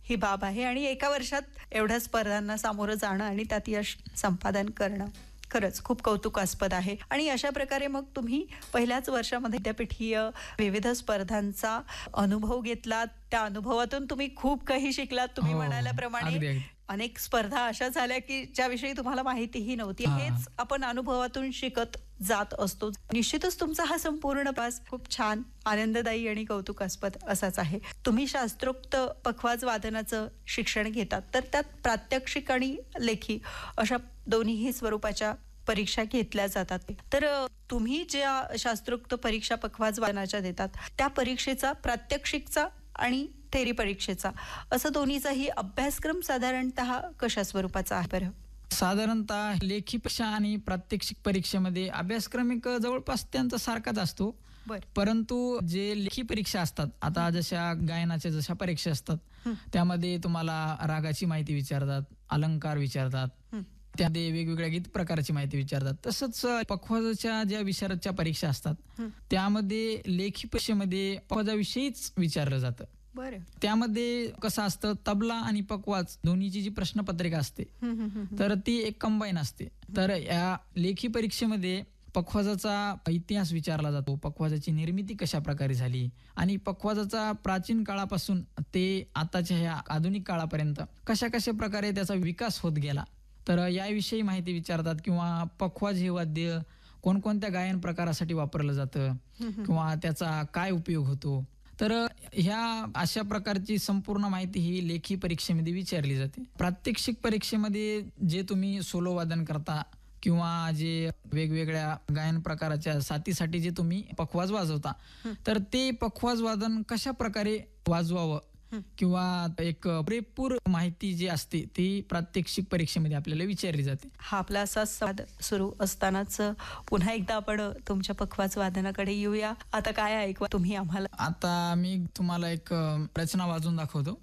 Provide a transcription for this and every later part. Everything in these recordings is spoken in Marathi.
ही बाब आहे आणि एका वर्षात एवढ्या स्पर्धांना सामोरं जाणं आणि त्यात यश संपादन करणं खरंच खूप कौतुकास्पद आहे. आणि अशा प्रकारे मग तुम्ही पहिल्याच वर्षामध्ये विद्यापीठीय विविध स्पर्धांचा अनुभव घेतला. त्या अनुभवातून तुम्ही खूप काही शिकलात. तुम्ही हो, म्हणाल्याप्रमाणे अगदी, अगदी. अनेक स्पर्धा अशा झाल्या की ज्याविषयी तुम्हाला माहितीही नव्हती. हां. हेच आपण अनुभवातून शिकत जात असतो. निश्चितच तुमचा हा संपूर्ण प्रवास खूप छान, आनंददायी आणि कौतुकास्पद असाच आहे. तुम्ही शास्त्रोक्त पखवाज वादनाचं शिक्षण घेतात, तर त्यात प्रात्यक्षिक आणि लेखी अशा दोन्हीही स्वरूपाच्या परीक्षा घेतल्या जातात. तर तुम्ही ज्या शास्त्रोक्त परीक्षा पखवाज वादनाच्या देतात, त्या परीक्षेचा प्रात्यक्षिकचा आणि थेरी परीक्षेचा असं दोन्हीचाही अभ्यासक्रम साधारणतः कशा स्वरूपाचा आहे बरं? साधारणतः लेखी परीक्षा आणि प्रात्यक्षिक परीक्षेमध्ये अभ्यासक्रमिक जवळपास त्यांचा सारखाच असतो. बर. परंतु जे लेखी परीक्षा असतात, आता जशा गायनाच्या जशा परीक्षा असतात, त्यामध्ये तुम्हाला रागाची माहिती विचारतात, अलंकार विचारतात, त्यामध्ये वेगवेगळ्या गीत प्रकाराची माहिती विचारतात. तसंच पखवाजाच्या ज्या विशारदच्या परीक्षा असतात, त्यामध्ये लेखी परीक्षेमध्ये पखवाजाविषयीच विचारलं जातं. बरं. त्यामध्ये कसं असतं, तबला आणि पखवाज दोन्हीची जी प्रश्नपत्रिका असते, तर ती एक कंबाईन असते. तर या लेखी परीक्षेमध्ये पखवाजाचा इतिहास विचारला जातो, पखवाजाची निर्मिती कशा प्रकारे झाली आणि पखवाजाचा प्राचीन काळापासून ते आताच्या ह्या आधुनिक काळापर्यंत कशा कशा प्रकारे त्याचा विकास होत गेला, तर याविषयी माहिती विचारतात. किंवा पखवाज हे वाद्य कोणकोणत्या गायन प्रकारासाठी वापरलं जातं किंवा त्याचा काय उपयोग होतो, तर ह्या अशा प्रकारची संपूर्ण माहिती ही लेखी परीक्षेमध्ये विचारली जाते. प्रात्यक्षिक परीक्षेमध्ये जे तुम्ही सोलो वादन करता किंवा जे वेगवेगळ्या गायन प्रकाराच्या साथीसाठी जे तुम्ही पखवाज वाजवता, तर ते पखवाज वादन कशा प्रकारे वाजवावं किंवा एक पुरेपूर माहिती जी असते ती प्रात्यक्षिक परीक्षेमध्ये आपल्याला विचारली जाते. हा आपला असा संवाद सुरू असतानाच पुन्हा एकदा आपण तुमच्या पखवाज वादनाकडे येऊया. आता काय ऐकवा तुम्ही आम्हाला? आता मी तुम्हाला एक रचना वाजवून दाखवतो.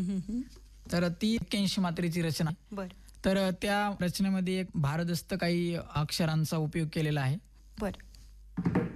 तर ती 81 मात्रेची रचना. बर. तर त्या रचनेमध्ये एक भारदस्त काही अक्षरांचा उपयोग केलेला आहे. बर.